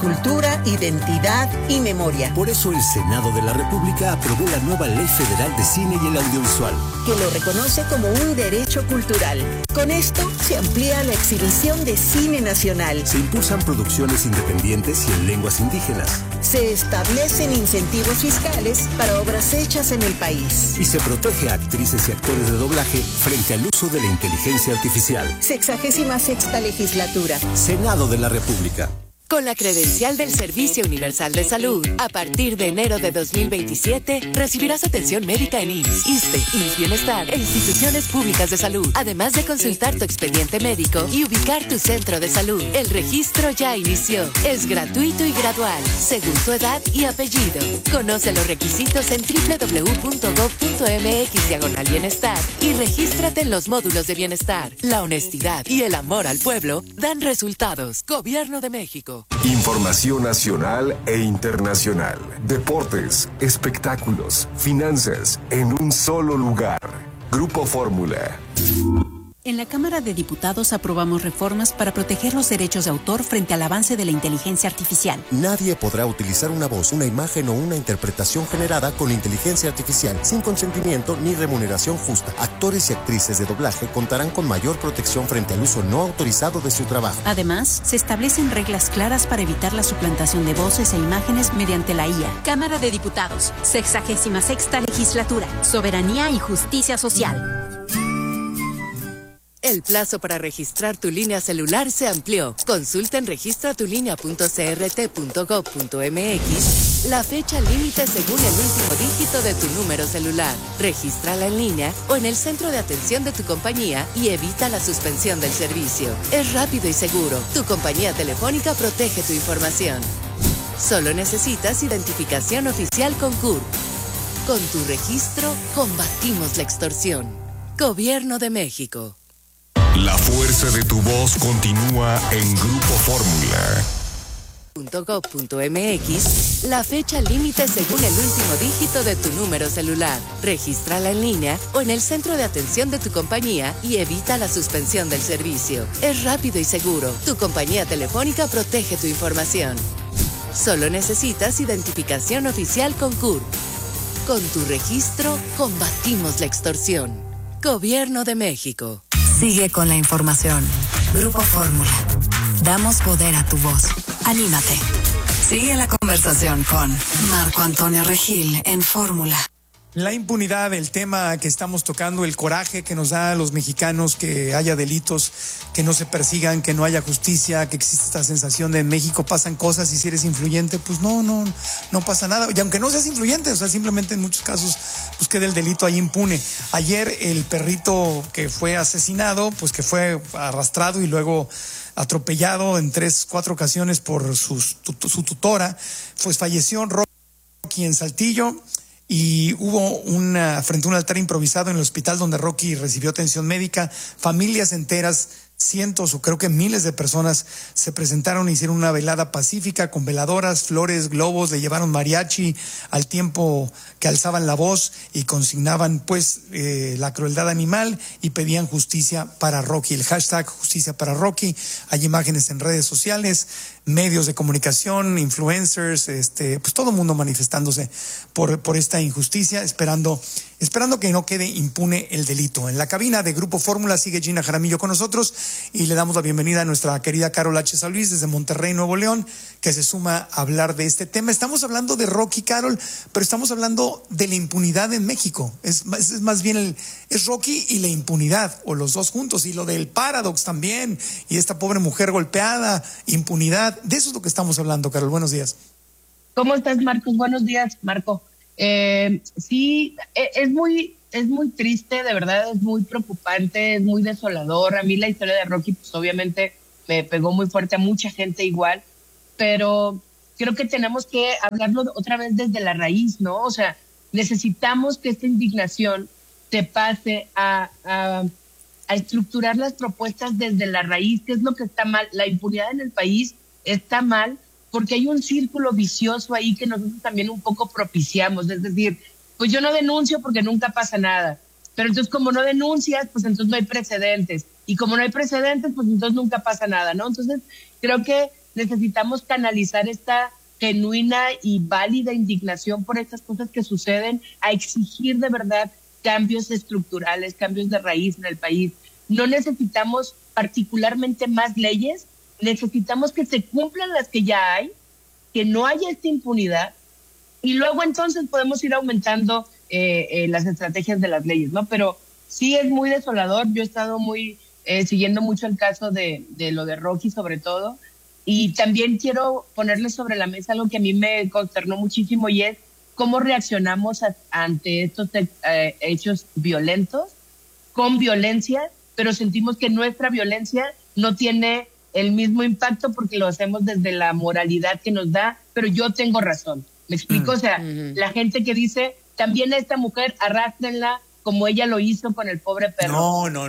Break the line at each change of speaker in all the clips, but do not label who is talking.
cultura, identidad y memoria.
Por eso el Senado de la República aprobó la nueva Ley Federal de Cine y el Audiovisual,
que lo reconoce como un derecho cultural. Con esto se amplía la exhibición de cine nacional.
Se impulsan producciones independientes y en lenguas indígenas.
Se establecen incentivos fiscales para obras hechas en el país.
Y se protege a actrices y actores de doblaje frente al uso de la inteligencia artificial.
66ª legislatura.
Senado de la República.
Con la credencial del Servicio Universal de Salud, a partir de enero de 2027, recibirás atención médica en IMSS, ISSSTE, IMSS Bienestar e instituciones públicas de salud, además de consultar tu expediente médico y ubicar tu centro de salud. El registro ya inició. Es gratuito y gradual, según tu edad y apellido. Conoce los requisitos en www.gov.mx/bienestar y regístrate en los módulos de bienestar. La honestidad y el amor al pueblo dan resultados. Gobierno de México.
Información nacional e internacional. Deportes, espectáculos, finanzas, en un solo lugar. Grupo Fórmula.
En la Cámara de Diputados aprobamos reformas para proteger los derechos de autor frente al avance de la inteligencia artificial.
Nadie podrá utilizar una voz, una imagen o una interpretación generada con inteligencia artificial sin consentimiento ni remuneración justa. Actores y actrices de doblaje contarán con mayor protección frente al uso no autorizado de su trabajo.
Además, se establecen reglas claras para evitar la suplantación de voces e imágenes mediante la IA. Cámara de Diputados, 66ª legislatura. Soberanía y justicia social.
El plazo para registrar tu línea celular se amplió. Consulta en registratulinea.crt.gov.mx la fecha límite según el último dígito de tu número celular. Regístrala en línea o en el centro de atención de tu compañía y evita la suspensión del servicio. Es rápido y seguro. Tu compañía telefónica protege tu información. Solo necesitas identificación oficial con CURP. Con tu registro, combatimos la extorsión. Gobierno de México.
La fuerza de tu voz continúa en Grupo Fórmula.
.gov.mx la fecha límite según el último dígito de tu número celular. Regístrala en línea o en el centro de atención de tu compañía y evita la suspensión del servicio. Es rápido y seguro. Tu compañía telefónica protege tu información. Solo necesitas identificación oficial con CURP. Con tu registro, combatimos la extorsión. Gobierno de México.
Sigue con la información. Grupo Fórmula. Damos poder a tu voz. Anímate. Sigue la conversación con Marco Antonio Regil en Fórmula.
La impunidad, el tema que estamos tocando, el coraje que nos da a los mexicanos que haya delitos, que no se persigan, que no haya justicia, que existe esta sensación de en México pasan cosas y si eres influyente, pues no pasa nada. Y aunque no seas influyente, o sea, simplemente en muchos casos, pues queda el delito ahí impune. Ayer el perrito que fue asesinado, pues que fue arrastrado y luego atropellado en 3-4 ocasiones por su tutora, pues falleció Rocky en Saltillo. Y hubo frente a un altar improvisado en el hospital donde Rocky recibió atención médica, familias enteras, cientos o creo que miles de personas se presentaron e hicieron una velada pacífica con veladoras, flores, globos, le llevaron mariachi al tiempo que alzaban la voz y consignaban pues la crueldad animal y pedían justicia para Rocky. El hashtag justicia para Rocky, hay imágenes en redes sociales, medios de comunicación, influencers, pues todo el mundo manifestándose por esta injusticia, esperando que no quede impune el delito. En la cabina de Grupo Fórmula sigue Gina Jaramillo con nosotros y le damos la bienvenida a nuestra querida Carol H. San Luis desde Monterrey, Nuevo León, que se suma a hablar de este tema. Estamos hablando de Rocky, Carol, pero estamos hablando de la impunidad en México. Es más bien es Rocky y la impunidad, o los dos juntos, y lo del Paradox también, y esta pobre mujer golpeada, impunidad. De eso es lo que estamos hablando, Carol. Buenos días.
¿Cómo estás, Marcos? Buenos días, Marco. Sí, es muy triste, de verdad, es muy preocupante, es muy desolador. A mí la historia de Rocky, pues obviamente me pegó muy fuerte, a mucha gente igual, pero creo que tenemos que hablarlo otra vez desde la raíz, ¿no? O sea, necesitamos que esta indignación se pase a estructurar las propuestas desde la raíz. ¿Qué es lo que está mal? La impunidad en el país está mal porque hay un círculo vicioso ahí que nosotros también un poco propiciamos. Es decir, pues yo no denuncio porque nunca pasa nada. Pero entonces como no denuncias, pues entonces no hay precedentes. Y como no hay precedentes, pues entonces nunca pasa nada, ¿no? Entonces creo que necesitamos canalizar esta genuina y válida indignación por estas cosas que suceden, a exigir de verdad cambios estructurales, cambios de raíz en el país. No necesitamos particularmente más leyes, necesitamos que se cumplan las que ya hay, que no haya esta impunidad, y luego entonces podemos ir aumentando las estrategias de las leyes, ¿no? Pero sí es muy desolador. Yo he estado siguiendo mucho el caso de lo de Rocky sobre todo, y también quiero ponerle sobre la mesa algo que a mí me consternó muchísimo, y es cómo reaccionamos ante estos hechos violentos, con violencia, pero sentimos que nuestra violencia no tiene el mismo impacto porque lo hacemos desde la moralidad que nos da, pero yo tengo razón. ¿Me explico? O sea, la gente que dice, también a esta mujer arrástrenla como ella lo hizo con el pobre perro.
No.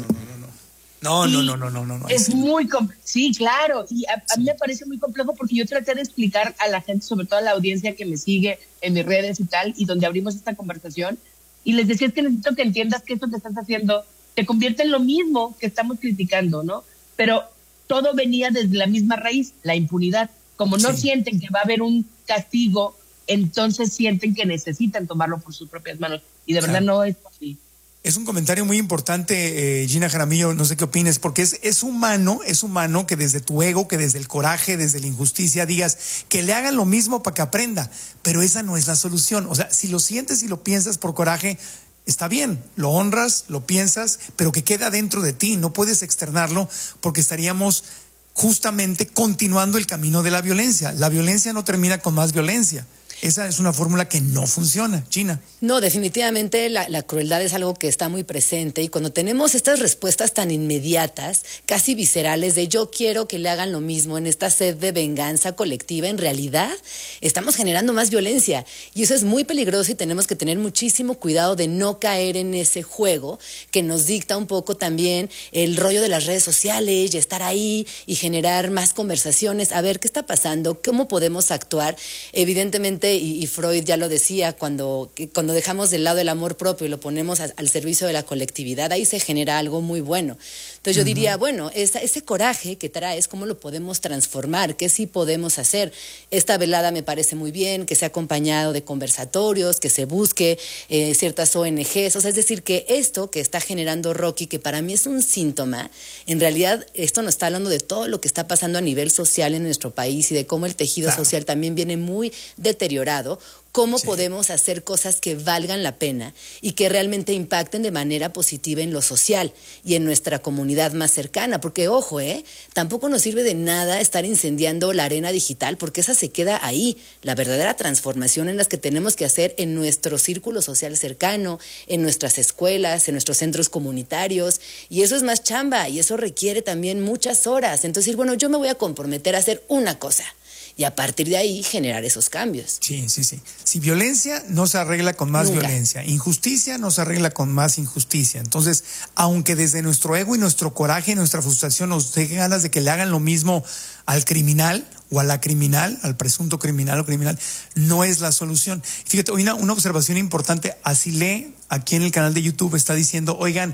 Es muy complejo. Sí, claro. Y a mí me parece muy complejo porque yo traté de explicar a la gente, sobre todo a la audiencia que me sigue en mis redes y tal, y donde abrimos esta conversación, y les decía, es que necesito que entiendas que esto que estás haciendo te convierte en lo mismo que estamos criticando, ¿no? Pero todo venía desde la misma raíz, la impunidad. Como no sienten que va a haber un castigo, entonces sienten que necesitan tomarlo por sus propias manos. Y de verdad no es así.
Es un comentario muy importante, Gina Jaramillo, no sé qué opines, porque es humano que desde tu ego, que desde el coraje, desde la injusticia digas que le hagan lo mismo para que aprenda, pero esa no es la solución. O sea, si lo sientes y lo piensas por coraje, está bien, lo honras, lo piensas, pero que queda dentro de ti, no puedes externarlo porque estaríamos justamente continuando el camino de la violencia. La violencia no termina con más violencia. Esa es una fórmula que no funciona, Gina.
No, definitivamente la crueldad es algo que está muy presente, y cuando tenemos estas respuestas tan inmediatas, casi viscerales, de yo quiero que le hagan lo mismo, en esta sed de venganza colectiva, en realidad estamos generando más violencia, y eso es muy peligroso, y tenemos que tener muchísimo cuidado de no caer en ese juego que nos dicta un poco también el rollo de las redes sociales, y estar ahí y generar más conversaciones, a ver qué está pasando, cómo podemos actuar. Evidentemente, y Freud ya lo decía, cuando dejamos de lado el amor propio y lo ponemos al servicio de la colectividad, ahí se genera algo muy bueno. Entonces yo diría, bueno, ese coraje que traes, ¿cómo lo podemos transformar? ¿Qué sí podemos hacer? Esta velada me parece muy bien, que sea acompañado de conversatorios, que se busque ciertas ONGs, o sea, es decir, que esto que está generando Rocky, que para mí es un síntoma, en realidad esto nos está hablando de todo lo que está pasando a nivel social en nuestro país y de cómo el tejido social también viene muy deteriorado. ¿Cómo podemos hacer cosas que valgan la pena y que realmente impacten de manera positiva en lo social y en nuestra comunidad más cercana? Porque, ojo, tampoco nos sirve de nada estar incendiando la arena digital, porque esa se queda ahí. La verdadera transformación en las que tenemos que hacer en nuestro círculo social cercano, en nuestras escuelas, en nuestros centros comunitarios, y eso es más chamba, y eso requiere también muchas horas. Entonces, bueno, yo me voy a comprometer a hacer una cosa, y a partir de ahí generar esos cambios.
Sí. Si violencia no se arregla con más violencia, injusticia no se arregla con más injusticia. Entonces, aunque desde nuestro ego y nuestro coraje y nuestra frustración nos dejen ganas de que le hagan lo mismo al criminal o a la criminal, al presunto criminal o criminal, no es la solución. Fíjate, hoy una observación importante, Asile, aquí en el canal de YouTube, está diciendo, oigan,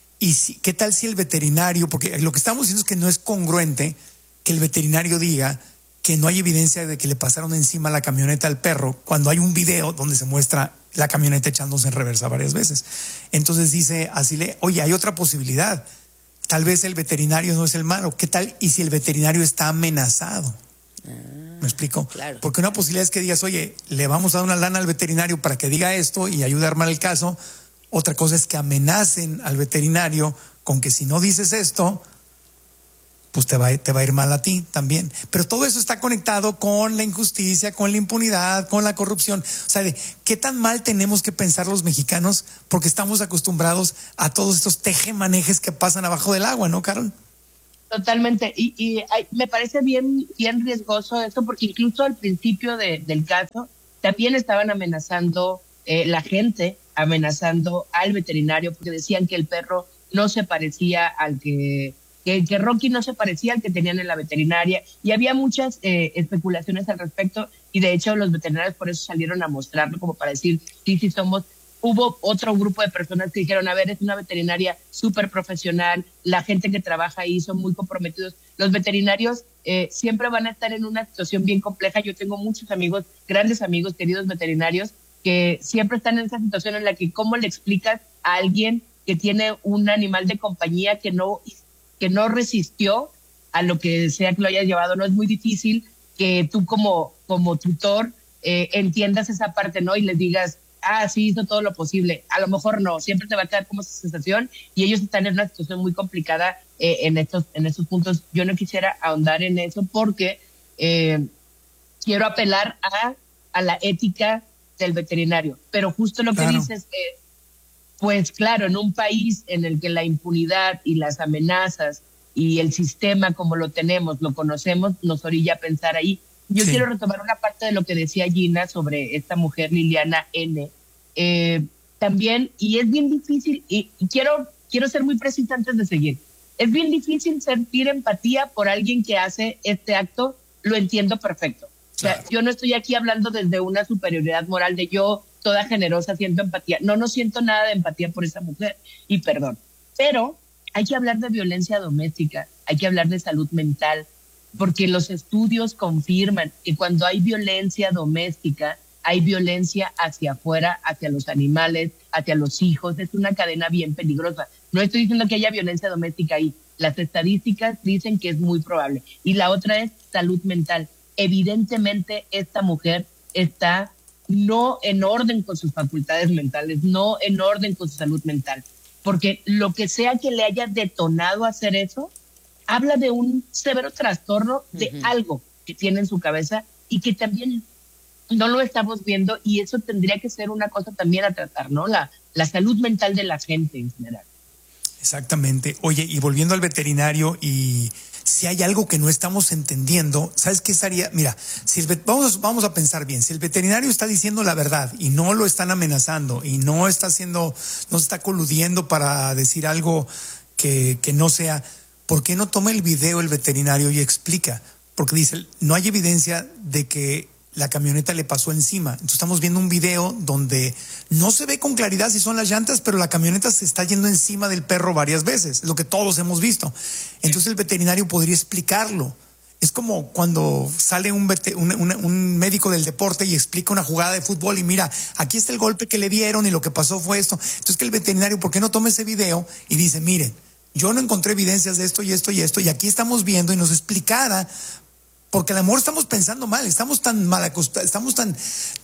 ¿qué tal si el veterinario, porque lo que estamos diciendo es que no es congruente que el veterinario diga que no hay evidencia de que le pasaron encima la camioneta al perro cuando hay un video donde se muestra la camioneta echándose en reversa varias veces? Entonces dice Asile, oye, hay otra posibilidad. Tal vez el veterinario no es el malo. ¿Qué tal y si el veterinario está amenazado? ¿Me explico?
Claro.
Porque una posibilidad es que digas, oye, le vamos a dar una lana al veterinario para que diga esto y ayude a armar el caso. Otra cosa es que amenacen al veterinario con que si no dices esto, pues te va a ir mal a ti también. Pero todo eso está conectado con la injusticia, con la impunidad, con la corrupción. O sea, de qué tan mal tenemos que pensar los mexicanos porque estamos acostumbrados a todos estos tejemanejes que pasan abajo del agua, ¿no, Carol?
Totalmente. Y me parece bien riesgoso esto, porque incluso al principio del caso también estaban amenazando la gente, amenazando al veterinario, porque decían que el perro no se parecía al que Rocky no se parecía al que tenían en la veterinaria, y había muchas especulaciones al respecto, y de hecho los veterinarios por eso salieron a mostrarlo, como para decir, sí somos hubo otro grupo de personas que dijeron, a ver, es una veterinaria súper profesional, la gente que trabaja ahí son muy comprometidos. Los veterinarios siempre van a estar en una situación bien compleja. Yo tengo muchos amigos, grandes amigos, queridos veterinarios, que siempre están en esa situación en la que cómo le explicas a alguien que tiene un animal de compañía que no resistió a lo que sea que lo haya llevado. No es muy difícil que tú como tutor entiendas esa parte, ¿no? Y les digas, sí, hizo todo lo posible. A lo mejor no, siempre te va a quedar como esa sensación y ellos están en una situación muy complicada en estos puntos. Yo no quisiera ahondar en eso porque quiero apelar a la ética del veterinario. Pero justo lo que dices es, pues claro, en un país en el que la impunidad y las amenazas y el sistema como lo tenemos, lo conocemos, nos orilla a pensar ahí. Yo quiero retomar una parte de lo que decía Gina sobre esta mujer Liliana N. También, y es bien difícil, y quiero ser muy precisa antes de seguir, es bien difícil sentir empatía por alguien que hace este acto, lo entiendo perfecto. O sea, yo no estoy aquí hablando desde una superioridad moral de yo, toda generosa, siento empatía. No siento nada de empatía por esa mujer, y perdón. Pero hay que hablar de violencia doméstica, hay que hablar de salud mental, porque los estudios confirman que cuando hay violencia doméstica, hay violencia hacia afuera, hacia los animales, hacia los hijos. Es una cadena bien peligrosa. No estoy diciendo que haya violencia doméstica ahí. Las estadísticas dicen que es muy probable. Y la otra es salud mental. Evidentemente, esta mujer está no en orden con sus facultades mentales, no en orden con su salud mental. Porque lo que sea que le haya detonado hacer eso, habla de un severo trastorno de algo que tiene en su cabeza y que también no lo estamos viendo, y eso tendría que ser una cosa también a tratar, ¿no? La salud mental de la gente en general.
Exactamente. Oye, y volviendo al veterinario, y si hay algo que no estamos entendiendo, ¿sabes qué estaría? Mira, si vamos a pensar bien, si el veterinario está diciendo la verdad y no lo están amenazando y no se está coludiendo para decir algo que no sea, ¿por qué no toma el video el veterinario y explica? Porque dice, no hay evidencia de que la camioneta le pasó encima. Entonces estamos viendo un video donde no se ve con claridad si son las llantas, pero la camioneta se está yendo encima del perro varias veces, lo que todos hemos visto. Entonces el veterinario podría explicarlo. Es como cuando sale un médico del deporte y explica una jugada de fútbol y mira, aquí está el golpe que le dieron y lo que pasó fue esto. Entonces que el veterinario, ¿por qué no toma ese video y dice, miren, yo no encontré evidencias de esto y esto y esto, y aquí estamos viendo, y nos explicara? Porque a lo mejor estamos pensando mal, estamos tan estamos tan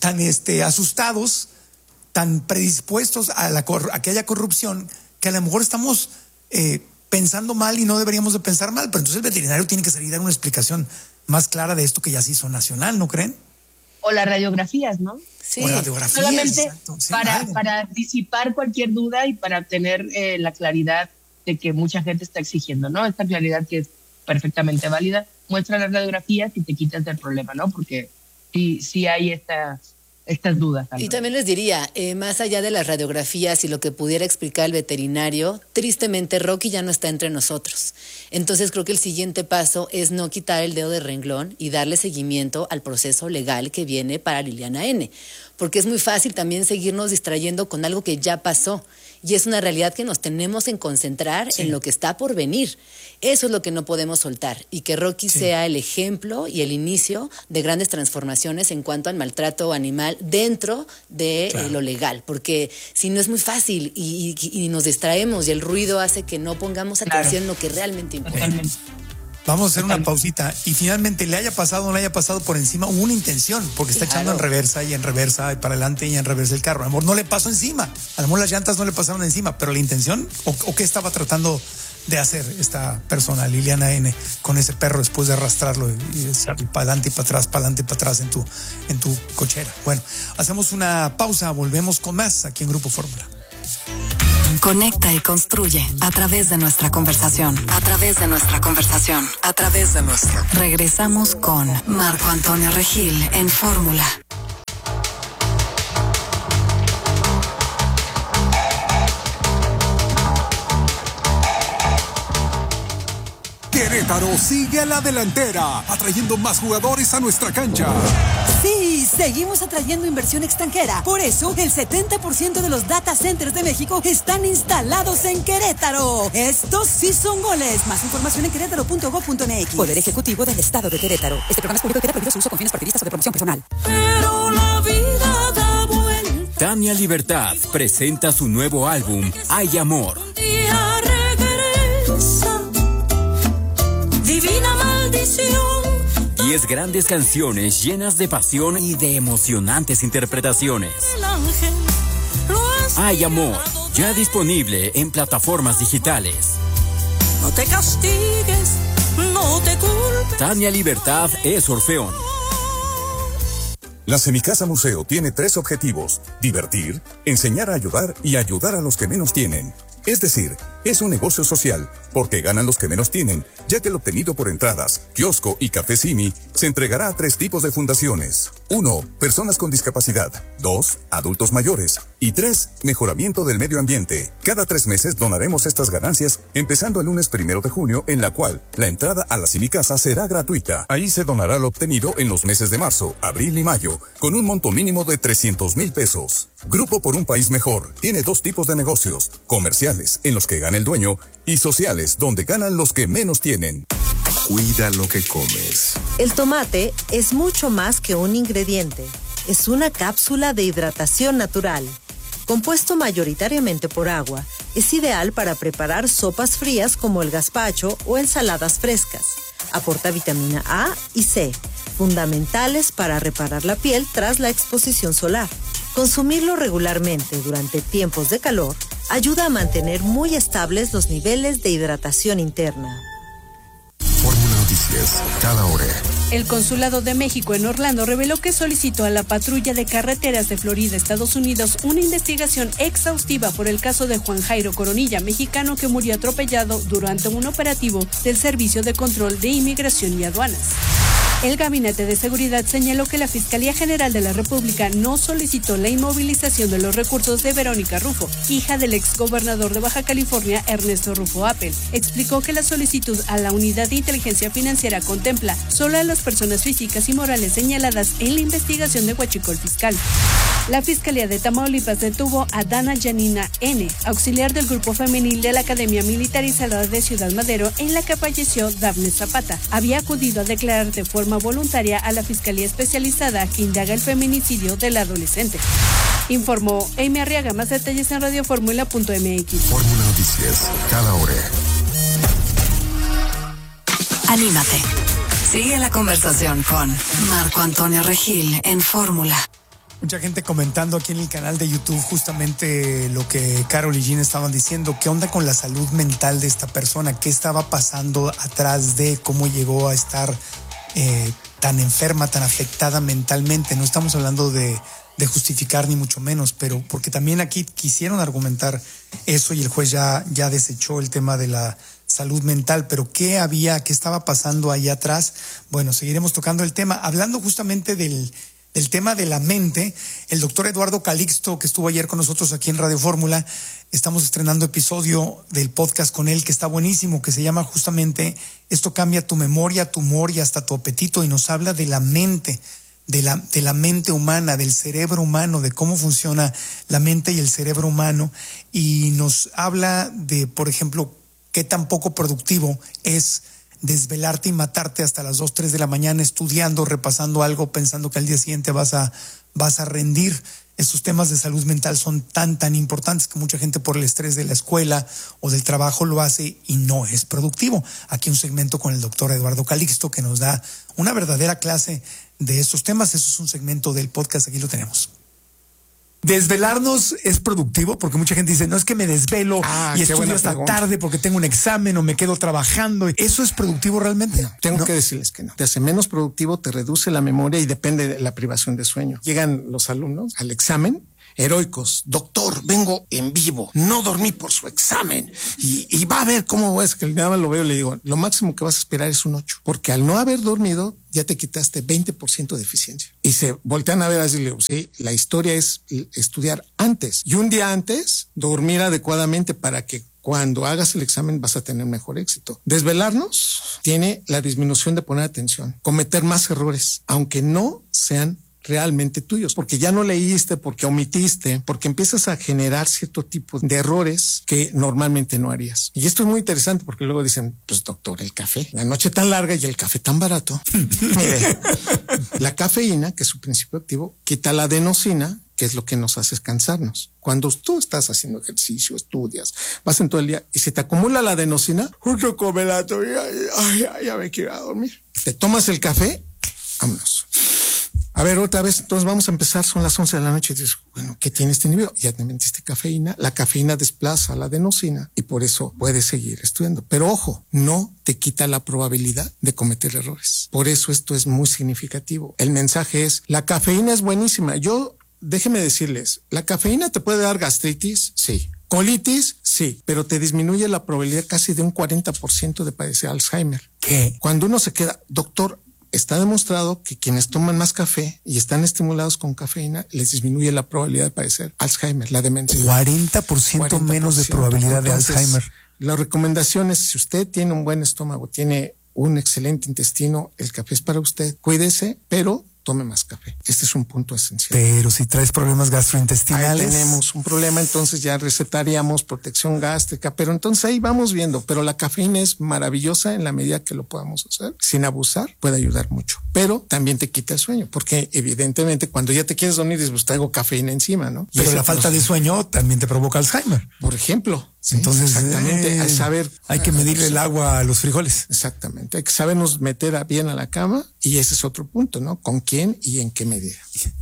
asustados, tan predispuestos a que haya corrupción, que a lo mejor estamos pensando mal y no deberíamos de pensar mal. Pero entonces el veterinario tiene que salir a dar una explicación más clara de esto que ya se hizo nacional, ¿no creen?
O las radiografías, ¿no?
Sí.
O radiografías,
solamente
exacto, sí,
para disipar cualquier duda y para tener la claridad de que mucha gente está exigiendo, ¿no? Esta claridad que es perfectamente válida. Muestra las radiografías y te quitas del problema, ¿no? Porque sí hay estas dudas.
Y también les diría, más allá de las radiografías y lo que pudiera explicar el veterinario, tristemente Rocky ya no está entre nosotros. Entonces creo que el siguiente paso es no quitar el dedo de renglón y darle seguimiento al proceso legal que viene para Liliana N. Porque es muy fácil también seguirnos distrayendo con algo que ya pasó. Y es una realidad que nos tenemos en concentrar en lo que está por venir. Eso es lo que no podemos soltar. Y que Rocky sea el ejemplo y el inicio de grandes transformaciones en cuanto al maltrato animal dentro de lo legal. Porque si no es muy fácil y nos distraemos y el ruido hace que no pongamos atención en lo que realmente importa.
Vamos a hacer una pausita y finalmente le haya pasado o no le haya pasado por encima, hubo una intención, porque está echando en reversa y para adelante y en reversa el carro. A lo mejor no le pasó encima, a lo mejor las llantas no le pasaron encima, pero la intención o qué estaba tratando de hacer esta persona, Liliana N, con ese perro después de arrastrarlo y para adelante y para atrás en tu cochera. Bueno, hacemos una pausa, volvemos con más aquí en Grupo Fórmula.
Conecta y construye a través de nuestra conversación. Regresamos con Marco Antonio Regil en Fórmula.
Querétaro sigue a la delantera, atrayendo más jugadores a nuestra cancha.
Sí, seguimos atrayendo inversión extranjera. Por eso, el 70% de los data centers de México están instalados en Querétaro. Estos sí son goles. Más información en querétaro.gov.mx. Poder Ejecutivo del Estado de Querétaro. Este programa es público y queda prohibido su uso con fines partidistas o de promoción personal.
Pero la vida da vuelta.
Tania Libertad presenta su nuevo álbum, Hay Amor.
Un día regresa. Divina maldición.
10 grandes canciones llenas de pasión y de emocionantes interpretaciones. Hay Amor, ya disponible en plataformas digitales.
No te castigues, no te culpes.
Tania Libertad es Orfeón.
La Semicasa Museo tiene 3 objetivos: divertir, enseñar a ayudar y ayudar a los que menos tienen. Es decir, es un negocio social, porque ganan los que menos tienen, ya que el obtenido por entradas, kiosco y café Simi se entregará a 3 tipos de fundaciones. 1. Personas con discapacidad. 2. Adultos mayores. Y 3. Mejoramiento del medio ambiente. Cada 3 meses donaremos estas ganancias, empezando el lunes 1 de junio, en la cual la entrada a la Semicasa será gratuita. Ahí se donará lo obtenido en los meses de marzo, abril y mayo, con un monto mínimo de 300,000 pesos. Grupo por un País Mejor tiene 2 tipos de negocios: comerciales, en los que gana el dueño, y sociales, donde ganan los que menos tienen. Cuida lo que comes.
El tomate es mucho más que un ingrediente. Es una cápsula de hidratación natural. Compuesto mayoritariamente por agua, es ideal para preparar sopas frías como el gazpacho o ensaladas frescas. Aporta vitamina A y C, fundamentales para reparar la piel tras la exposición solar. Consumirlo regularmente durante tiempos de calor ayuda a mantener muy estables los niveles de hidratación interna.
Fórmula Noticias, cada hora.
El Consulado de México en Orlando reveló que solicitó a la Patrulla de Carreteras de Florida, Estados Unidos, una investigación exhaustiva por el caso de Juan Jairo Coronilla, mexicano que murió atropellado durante un operativo del Servicio de Control de Inmigración y Aduanas. El Gabinete de Seguridad señaló que la Fiscalía General de la República no solicitó la inmovilización de los recursos de Verónica Rufo, hija del exgobernador de Baja California, Ernesto Rufo Appel. Explicó que la solicitud a la Unidad de Inteligencia Financiera contempla solo a las personas físicas y morales señaladas en la investigación de huachicol fiscal. La Fiscalía de Tamaulipas detuvo a Dana Janina N., auxiliar del grupo femenil de la Academia Militarizada de Ciudad Madero, en la que falleció Dafne Zapata. Había acudido a declarar de forma voluntaria a la Fiscalía Especializada que indaga el feminicidio del adolescente. Informó Amy Arriaga. Más detalles en radioformula.mx.
Fórmula Noticias, cada hora.
Anímate. Sigue la conversación con Marco Antonio Regil en Fórmula.
Mucha gente comentando aquí en el canal de YouTube justamente lo que Carol y Gina estaban diciendo. ¿Qué onda con la salud mental de esta persona? ¿Qué estaba pasando atrás de cómo llegó a estar tan enferma, tan afectada mentalmente? No estamos hablando de justificar ni mucho menos, pero porque también aquí quisieron argumentar eso y el juez ya desechó el tema de la salud mental, pero ¿qué estaba pasando ahí atrás? Bueno, seguiremos tocando el tema, hablando justamente del tema de la mente. El doctor Eduardo Calixto, que estuvo ayer con nosotros aquí en Radio Fórmula, estamos estrenando episodio del podcast con él que está buenísimo, que se llama justamente Esto cambia tu memoria, tu humor y hasta tu apetito, y nos habla de la mente, de la mente humana, del cerebro humano, de cómo funciona la mente y el cerebro humano, y nos habla de, por ejemplo, qué tan poco productivo es desvelarte y matarte hasta las 2, 3 de la mañana estudiando, repasando algo, pensando que al día siguiente vas a rendir. Estos temas de salud mental son tan importantes que mucha gente por el estrés de la escuela o del trabajo lo hace y no es productivo. Aquí un segmento con el doctor Eduardo Calixto que nos da una verdadera clase de estos temas. Eso es un segmento del podcast, aquí lo tenemos. ¿Desvelarnos es productivo? Porque mucha gente dice, no, es que me desvelo y estudio hasta tarde porque tengo un examen o me quedo trabajando. ¿Eso es productivo realmente?
No, tengo que decirles que no. Te hace menos productivo, te reduce la memoria y depende de la privación de sueño. Llegan los alumnos al examen heroicos. Doctor, vengo en vivo. No dormí por su examen. Y va a ver cómo es que nada más lo veo y le digo, lo máximo que vas a esperar es un 8. Porque al no haber dormido, ya te quitaste 20% de eficiencia. Y se voltean a ver así, le digo, sí, la historia es estudiar antes. Y un día antes, dormir adecuadamente para que cuando hagas el examen vas a tener mejor éxito. Desvelarnos tiene la disminución de poner atención, cometer más errores, aunque no sean realmente tuyos, porque ya no leíste, porque omitiste, porque empiezas a generar cierto tipo de errores que normalmente no harías. Y esto es muy interesante porque luego dicen, pues doctor, el café, la noche tan larga y el café tan barato. Mire, la cafeína, que es su principio activo, quita la adenosina, que es lo que nos hace cansarnos. Cuando tú estás haciendo ejercicio, estudias, vas en todo el día y se te acumula la adenosina, un chocolate, ya me quiero a dormir. Te tomas el café, vámonos. A ver, otra vez, entonces vamos a empezar, son las 11 de la noche y dices, bueno, ¿qué tiene este nivel? Ya te metiste cafeína, la cafeína desplaza la adenosina y por eso puedes seguir estudiando. Pero ojo, no te quita la probabilidad de cometer errores. Por eso esto es muy significativo. El mensaje es, la cafeína es buenísima. Déjeme decirles, ¿la cafeína te puede dar gastritis? Sí. ¿Colitis? Sí, pero te disminuye la probabilidad casi de un 40% de padecer Alzheimer. ¿Qué? Cuando uno se queda, doctor, está demostrado que quienes toman más café y están estimulados con cafeína les disminuye la probabilidad de padecer Alzheimer, la demencia.
40% menos de probabilidad de Alzheimer.
La recomendación es, si usted tiene un buen estómago, tiene un excelente intestino, el café es para usted. Cuídese, pero tome más café. Este es un punto esencial.
Pero si traes problemas gastrointestinales.
Ahí tenemos un problema, entonces ya recetaríamos protección gástrica, pero entonces ahí vamos viendo. Pero la cafeína es maravillosa en la medida que lo podamos hacer. Sin abusar, puede ayudar mucho. Pero también te quita el sueño, porque evidentemente cuando ya te quieres dormir, dices, pues traigo cafeína encima, ¿no?
Pero la falta de sueño también te provoca Alzheimer.
Por ejemplo.
Sí, entonces,
exactamente, hay
que medirle el agua a los frijoles.
Exactamente, hay que sabernos meter bien a la cama y ese es otro punto, ¿no? ¿Con quién y en qué medida?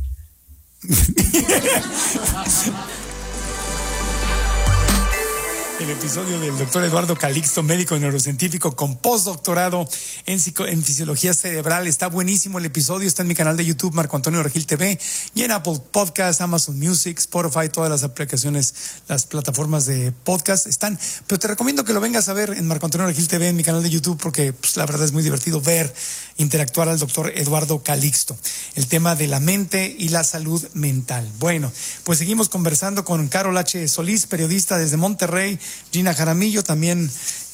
El episodio del doctor Eduardo Calixto, médico neurocientífico con postdoctorado en fisiología cerebral. Está buenísimo el episodio, está en mi canal de YouTube, Marco Antonio Regil TV, y en Apple Podcasts, Amazon Music, Spotify, todas las aplicaciones, las plataformas de podcast están. Pero te recomiendo que lo vengas a ver en Marco Antonio Regil TV, en mi canal de YouTube, porque pues, la verdad es muy divertido interactuar al doctor Eduardo Calixto. El tema de la mente y la salud mental. Bueno, pues seguimos conversando con Carol H. Solís, periodista desde Monterrey, Gina Jaramillo, también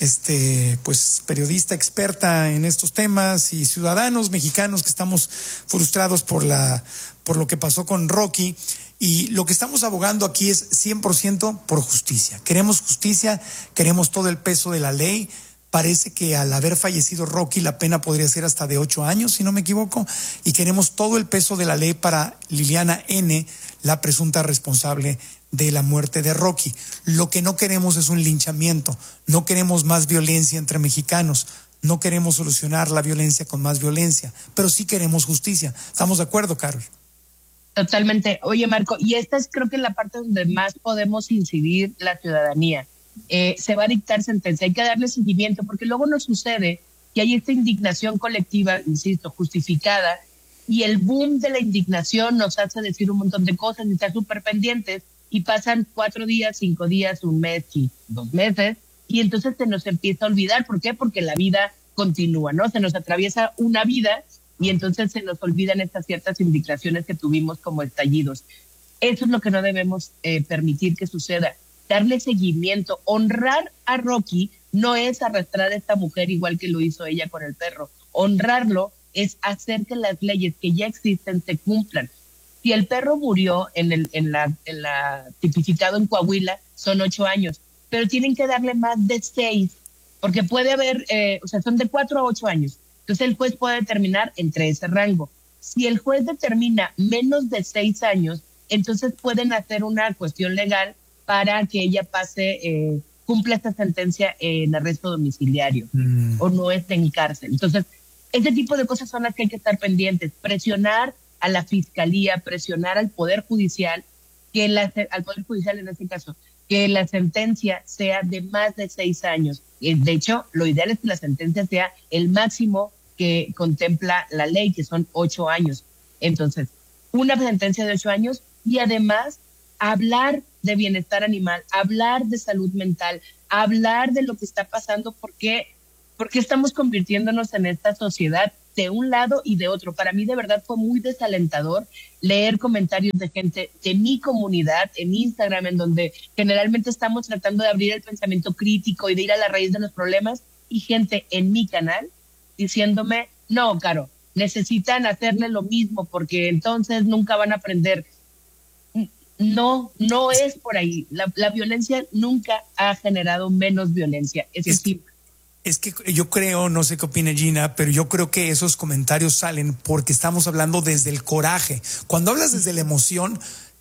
pues periodista experta en estos temas, y ciudadanos mexicanos que estamos frustrados por lo que pasó con Rocky. Y lo que estamos abogando aquí es 100% por justicia. Queremos justicia, queremos todo el peso de la ley. Parece que al haber fallecido Rocky la pena podría ser hasta de 8 años, si no me equivoco, y queremos todo el peso de la ley para Liliana N., la presunta responsable de la muerte de Rocky. Lo que no queremos es un linchamiento, no queremos más violencia entre mexicanos, no queremos solucionar la violencia con más violencia, pero sí queremos justicia. ¿Estamos de acuerdo, Carol?
Totalmente. Oye, Marco, y esta es creo que la parte donde más podemos incidir la ciudadanía. Se va a dictar sentencia, hay que darle seguimiento, porque luego nos sucede que hay esta indignación colectiva, insisto, justificada, y el boom de la indignación nos hace decir un montón de cosas y estar súper pendientes, y pasan 4 días, 5 días, 1 mes y 2 meses, y entonces se nos empieza a olvidar. ¿Por qué? Porque la vida continúa, ¿no? Se nos atraviesa una vida y entonces se nos olvidan estas ciertas indignaciones que tuvimos como estallidos. Eso es lo que no debemos permitir que suceda. Darle seguimiento, honrar a Rocky no es arrastrar a esta mujer igual que lo hizo ella con el perro. Honrarlo es hacer que las leyes que ya existen se cumplan. Si el perro murió en la tipificado en Coahuila, son 8 años, pero tienen que darle más de 6, porque puede haber, son de 4 a 8 años. Entonces el juez puede determinar entre ese rango. Si el juez determina menos de 6 años, entonces pueden hacer una cuestión legal para que ella cumpla esta sentencia en arresto domiciliario o no esté en cárcel. Entonces, ese tipo de cosas son las que hay que estar pendientes. Presionar a la fiscalía, presionar al Poder Judicial, al Poder Judicial en este caso, que la sentencia sea de más de 6 años. De hecho, lo ideal es que la sentencia sea el máximo que contempla la ley, que son 8 años. Entonces, una sentencia de 8 años y además hablar de bienestar animal, hablar de salud mental, hablar de lo que está pasando, porque estamos convirtiéndonos en esta sociedad de un lado y de otro. Para mí de verdad fue muy desalentador leer comentarios de gente de mi comunidad en Instagram, en donde generalmente estamos tratando de abrir el pensamiento crítico y de ir a la raíz de los problemas, y gente en mi canal diciéndome, no, Caro, necesitan hacerle lo mismo porque entonces nunca van a aprender. No es por ahí. La violencia nunca ha generado menos violencia.
Es que yo creo, no sé qué opina Gina, pero yo creo que esos comentarios salen porque estamos hablando desde el coraje. Cuando hablas desde la emoción,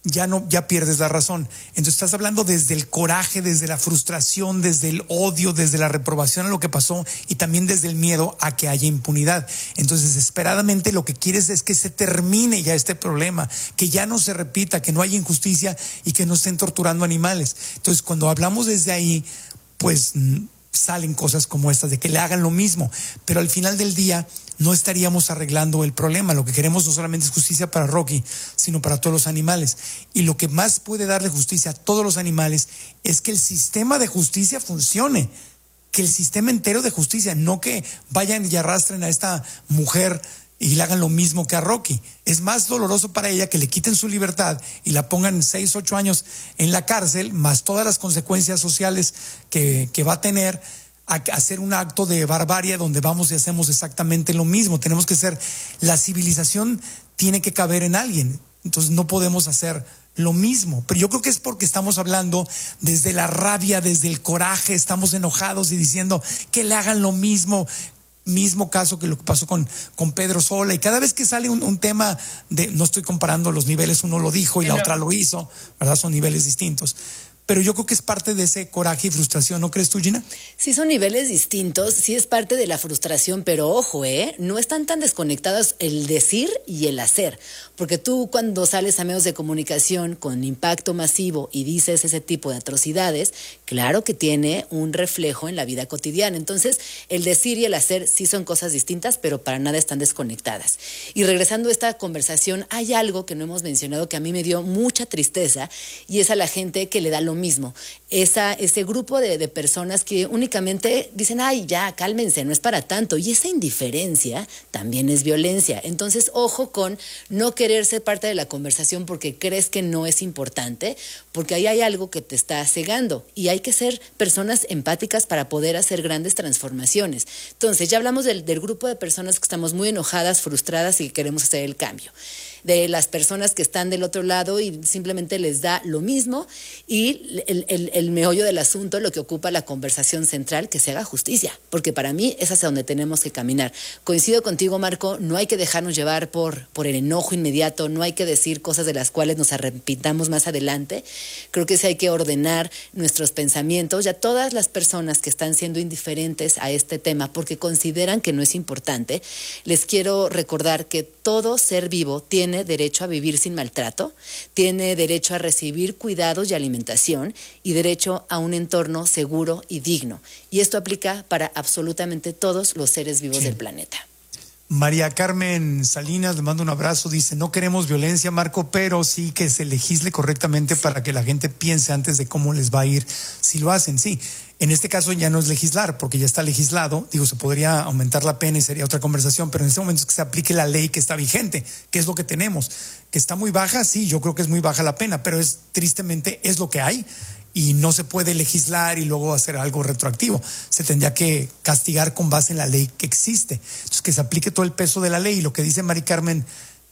ya pierdes la razón. Entonces estás hablando desde el coraje, desde la frustración, desde el odio, desde la reprobación a lo que pasó y también desde el miedo a que haya impunidad. Entonces, desesperadamente lo que quieres es que se termine ya este problema, que ya no se repita, que no haya injusticia y que no estén torturando animales. Entonces, cuando hablamos desde ahí, pues salen cosas como estas, de que le hagan lo mismo, pero al final del día no estaríamos arreglando el problema. Lo que queremos no solamente es justicia para Rocky, sino para todos los animales. Y lo que más puede darle justicia a todos los animales es que el sistema de justicia funcione, que el sistema entero de justicia, no que vayan y arrastren a esta mujer y le hagan lo mismo que a Rocky. Es más doloroso para ella que le quiten su libertad y la pongan 6, 8 años en la cárcel, más todas las consecuencias sociales que va a tener, a hacer un acto de barbarie donde vamos y hacemos exactamente lo mismo. Tenemos que ser, la civilización tiene que caber en alguien, entonces no podemos hacer lo mismo. Pero yo creo que es porque estamos hablando desde la rabia, desde el coraje, estamos enojados y diciendo que le hagan lo mismo caso que lo que pasó con Pedro Sola, y cada vez que sale un tema de, no estoy comparando los niveles, uno lo dijo y la otra lo hizo, ¿verdad? Son niveles distintos. Pero yo creo que es parte de ese coraje y frustración, ¿no crees tú, Gina?
Sí, son niveles distintos, sí es parte de la frustración, pero ojo, no están tan desconectados el decir y el hacer, porque tú cuando sales a medios de comunicación con impacto masivo y dices ese tipo de atrocidades, claro que tiene un reflejo en la vida cotidiana. Entonces, el decir y el hacer sí son cosas distintas, pero para nada están desconectadas. Y regresando a esta conversación, hay algo que no hemos mencionado que a mí me dio mucha tristeza, y es a la gente que le da lo mismo. Ese grupo de personas que únicamente dicen, ay, ya, cálmense, no es para tanto. Y esa indiferencia también es violencia. Entonces, ojo con no querer ser parte de la conversación porque crees que no es importante, porque ahí hay algo que te está cegando. Y hay que ser personas empáticas para poder hacer grandes transformaciones. Entonces, ya hablamos del grupo de personas que estamos muy enojadas, frustradas y que queremos hacer el cambio. De las personas que están del otro lado y simplemente les da lo mismo, y el meollo del asunto, lo que ocupa la conversación central, que se haga justicia, porque para mí es hacia donde tenemos que caminar. Coincido contigo, Marco, no hay que dejarnos llevar por el enojo inmediato, no hay que decir cosas de las cuales nos arrepintamos más adelante. Creo que sí hay que ordenar nuestros pensamientos, y a todas las personas que están siendo indiferentes a este tema porque consideran que no es importante, les quiero recordar que todo ser vivo tiene derecho a vivir sin maltrato, tiene derecho a recibir cuidados y alimentación, y derecho a un entorno seguro y digno. Y esto aplica para absolutamente todos los seres vivos del planeta.
María Carmen Salinas, le mando un abrazo, dice, no queremos violencia, Marco, pero sí que se legisle correctamente para que la gente piense antes de cómo les va a ir si lo hacen. Sí, en este caso ya no es legislar, porque ya está legislado. Digo, se podría aumentar la pena y sería otra conversación, pero en este momento es que se aplique la ley que está vigente, que es lo que tenemos. Que está muy baja, sí, yo creo que es muy baja la pena, pero tristemente es lo que hay. Y no se puede legislar y luego hacer algo retroactivo. Se tendría que castigar con base en la ley que existe. Entonces, que se aplique todo el peso de la ley. Y lo que dice Mari Carmen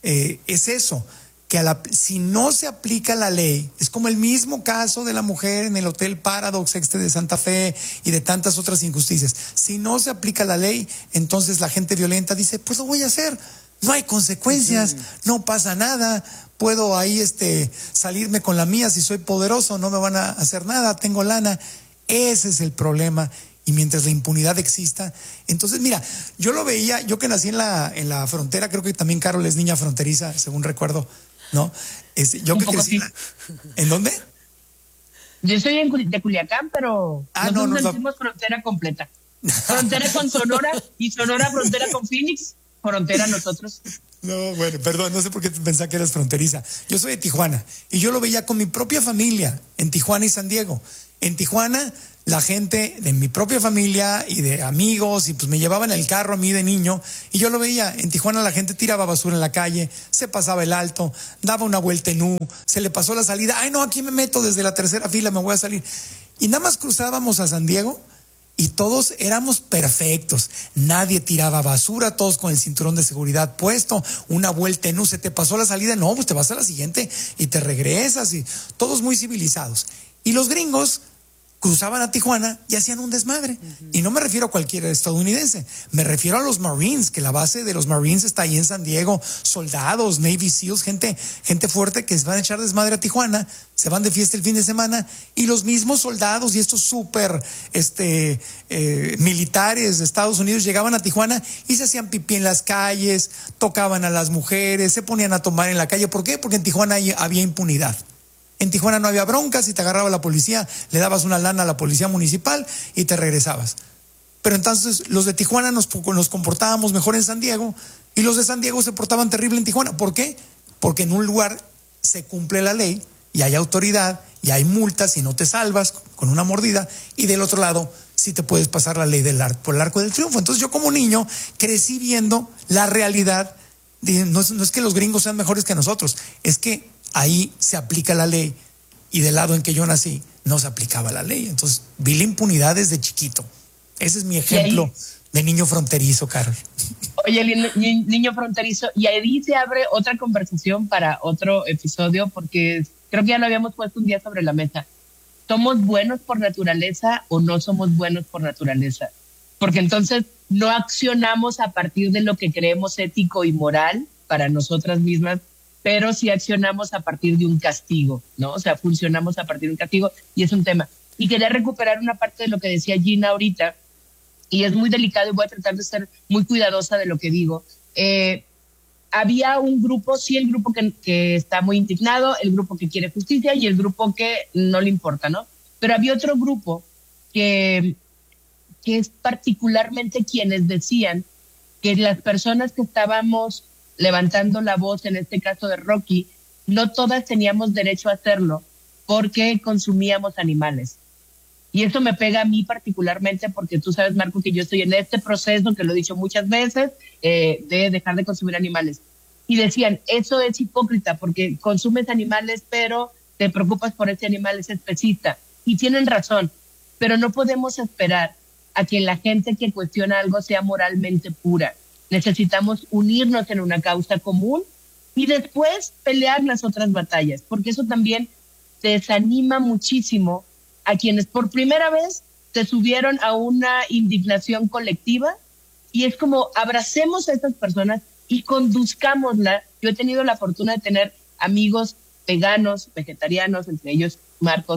es eso, que si no se aplica la ley, es como el mismo caso de la mujer en el Hotel Paradox de Santa Fe y de tantas otras injusticias. Si no se aplica la ley, entonces la gente violenta dice, pues lo voy a hacer. No hay consecuencias, no pasa nada. Puedo ahí salirme con la mía, si soy poderoso, no me van a hacer nada, tengo lana. Ese es el problema. Y mientras la impunidad exista, entonces mira, yo lo veía, yo que nací en la frontera, creo que también Carol es niña fronteriza, según recuerdo, ¿no? Yo que crecí. ¿En dónde?
Yo soy de Culiacán, pero nosotros decimos frontera completa. Frontera con Sonora y Sonora frontera con Phoenix. Frontera nosotros.
No, bueno, perdón, no sé por qué pensaba que eras fronteriza. Yo soy de Tijuana y yo lo veía con mi propia familia en Tijuana y San Diego. En Tijuana la gente de mi propia familia y de amigos, y pues me llevaban en el carro a mí de niño, y yo lo veía. En Tijuana la gente tiraba basura en la calle, se pasaba el alto, daba una vuelta en U, se le pasó la salida. Ay, no, aquí me meto desde la tercera fila, me voy a salir. Y nada más cruzábamos a San Diego y todos éramos perfectos. Nadie tiraba basura, todos con el cinturón de seguridad puesto, una vuelta en U, se te pasó la salida, no, pues te vas a la siguiente y te regresas, y todos muy civilizados. Y los gringos cruzaban a Tijuana y hacían un desmadre. Y no me refiero a cualquier estadounidense, me refiero a los Marines, que la base de los Marines está ahí en San Diego, soldados, Navy SEALs, gente fuerte que se van a echar desmadre a Tijuana, se van de fiesta el fin de semana, y los mismos soldados y estos súper militares de Estados Unidos llegaban a Tijuana y se hacían pipí en las calles, tocaban a las mujeres, se ponían a tomar en la calle. ¿Por qué? Porque en Tijuana había impunidad. En Tijuana no había broncas, si te agarraba la policía, le dabas una lana a la policía municipal y te regresabas. Pero entonces los de Tijuana nos comportábamos mejor en San Diego, y los de San Diego se portaban terrible en Tijuana. ¿Por qué? Porque en un lugar se cumple la ley y hay autoridad y hay multas y no te salvas con una mordida, y del otro lado sí te puedes pasar la ley por el Arco del Triunfo. Entonces yo como niño crecí viendo la realidad. No es que los gringos sean mejores que nosotros, es que ahí se aplica la ley, y del lado en que yo nací no se aplicaba la ley. Entonces vi la impunidad desde chiquito. Ese es mi ejemplo de niño fronterizo, Carol.
Oye, niño fronterizo, y ahí se abre otra conversación para otro episodio, porque creo que ya lo habíamos puesto un día sobre la mesa. ¿Somos buenos por naturaleza o no somos buenos por naturaleza? Porque entonces no accionamos a partir de lo que creemos ético y moral para nosotras mismas, pero sí accionamos a partir de un castigo, ¿no? O sea, funcionamos a partir de un castigo, y es un tema. Y quería recuperar una parte de lo que decía Gina ahorita, y es muy delicado y voy a tratar de ser muy cuidadosa de lo que digo. Había un grupo, sí, el grupo que está muy indignado, el grupo que quiere justicia y el grupo que no le importa, ¿no? Pero había otro grupo que es particularmente quienes decían que las personas que estábamos levantando la voz, en este caso de Rocky, no todas teníamos derecho a hacerlo porque consumíamos animales. Y eso me pega a mí particularmente, porque tú sabes, Marco, que yo estoy en este proceso, que lo he dicho muchas veces, de dejar de consumir animales. Y decían, eso es hipócrita porque consumes animales, pero te preocupas por ese animal, es especista. Y tienen razón, pero no podemos esperar a que la gente que cuestiona algo sea moralmente pura. Necesitamos unirnos en una causa común y después pelear las otras batallas, porque eso también desanima muchísimo a quienes por primera vez se subieron a una indignación colectiva, y es como abracemos a estas personas y conduzcámosla. Yo he tenido la fortuna de tener amigos veganos, vegetarianos, entre ellos Marco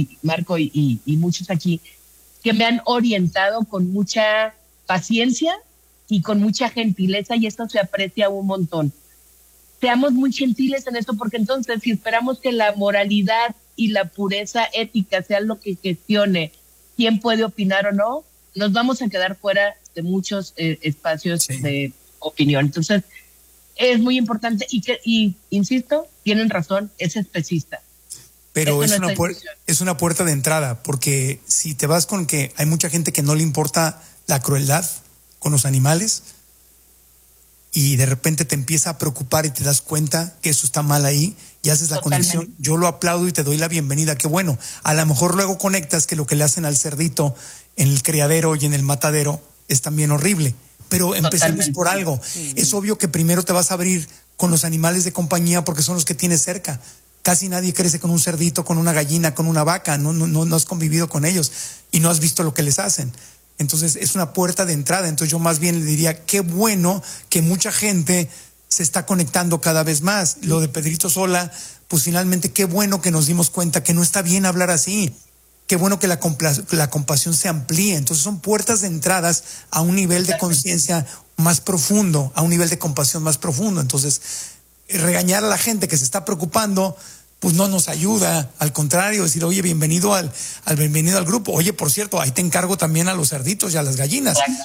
y muchos aquí, que me han orientado con mucha paciencia y con mucha gentileza, y esto se aprecia un montón. Seamos muy gentiles en esto, porque entonces si esperamos que la moralidad y la pureza ética sea lo que gestione quién puede opinar o no, nos vamos a quedar fuera de muchos espacios de opinión. Entonces es muy importante, y insisto, tienen razón, es especista.
Pero es una puerta de entrada, porque si te vas con que hay mucha gente que no le importa la crueldad con los animales, y de repente te empieza a preocupar y te das cuenta que eso está mal ahí y haces la conexión, yo lo aplaudo y te doy la bienvenida. Qué bueno. A lo mejor luego conectas que lo que le hacen al cerdito en el criadero y en el matadero es también horrible, pero empecemos por algo. Es obvio que primero te vas a abrir con los animales de compañía porque son los que tienes cerca. Casi nadie crece con un cerdito, con una gallina, con una vaca, no has convivido con ellos y no has visto lo que les hacen. Entonces es una puerta de entrada. Entonces yo más bien le diría, qué bueno que mucha gente se está conectando cada vez más. Lo de Pedrito Sola, pues finalmente qué bueno que nos dimos cuenta que no está bien hablar así. Qué bueno que la compasión se amplíe. Entonces son puertas de entradas a un nivel de conciencia más profundo, a un nivel de compasión más profundo. Entonces regañar a la gente que se está preocupando pues no nos ayuda. Al contrario, decir, oye, bienvenido al grupo. Oye, por cierto, ahí te encargo también a los cerditos y a las gallinas.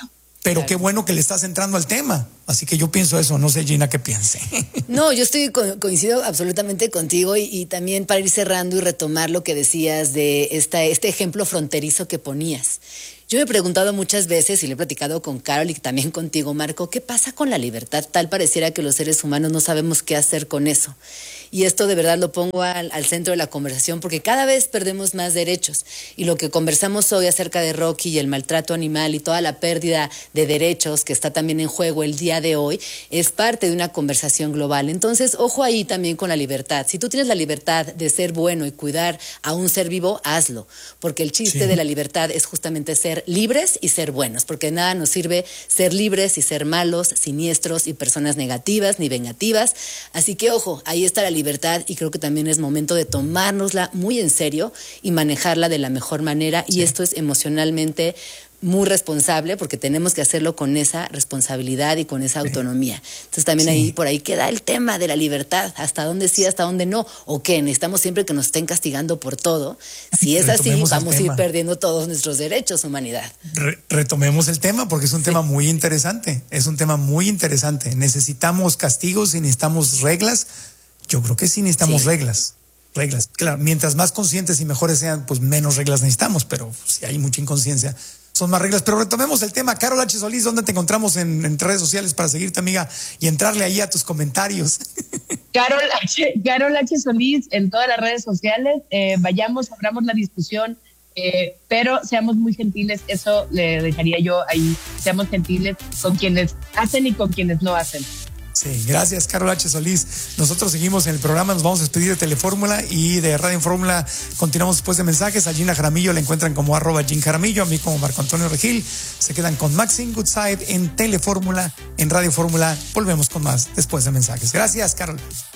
pero
Claro.
qué bueno que le estás entrando al tema. Así que yo pienso eso, no sé Gina qué piense.
No, yo coincido absolutamente contigo y también para ir cerrando y retomar lo que decías de este ejemplo fronterizo que ponías. Yo me he preguntado muchas veces y le he platicado con Carol y también contigo, Marco, ¿qué pasa con la libertad? Tal pareciera que los seres humanos no sabemos qué hacer con eso. Y esto de verdad lo pongo al centro de la conversación porque cada vez perdemos más derechos. Y lo que conversamos hoy acerca de Rocky y el maltrato animal y toda la pérdida de derechos que está también en juego el día de hoy es parte de una conversación global. Entonces, ojo ahí también con la libertad. Si tú tienes la libertad de ser bueno y cuidar a un ser vivo, hazlo. Porque el chiste de la libertad es justamente ser libres y ser buenos. Porque nada nos sirve ser libres y ser malos, siniestros y personas negativas ni vengativas. Así que, ojo, ahí está la libertad y creo que también es momento de tomárnosla muy en serio y manejarla de la mejor manera y esto es emocionalmente muy responsable porque tenemos que hacerlo con esa responsabilidad y con esa autonomía. Entonces también ahí por ahí queda el tema de la libertad, hasta dónde sí, hasta dónde no, o qué, necesitamos siempre que nos estén castigando por todo. Si es así, vamos a ir perdiendo todos nuestros derechos, humanidad.
Retomemos el tema porque es un tema muy interesante, es un tema muy interesante. Necesitamos castigos y necesitamos reglas. Yo creo que sí necesitamos reglas. Claro, mientras más conscientes y mejores sean, pues menos reglas necesitamos, pero si hay mucha inconsciencia, son más reglas. Pero retomemos el tema. Carol H. Solís, ¿dónde te encontramos en redes sociales para seguirte, amiga, y entrarle ahí a tus comentarios?
Carol H. Solís en todas las redes sociales. Vayamos, abramos la discusión, pero seamos muy gentiles. Eso le dejaría yo ahí. Seamos gentiles con quienes hacen y con quienes no hacen.
Sí, gracias Carol H. Solís. Nosotros seguimos en el programa, nos vamos a despedir de Telefórmula y de Radio Fórmula. Continuamos después de mensajes. A Gina Jaramillo la encuentran como @Gin Jaramillo, a mí como Marco Antonio Regil. Se quedan con Maxine Goodside en Telefórmula, en Radio Fórmula. Volvemos con más después de mensajes. Gracias, Carol.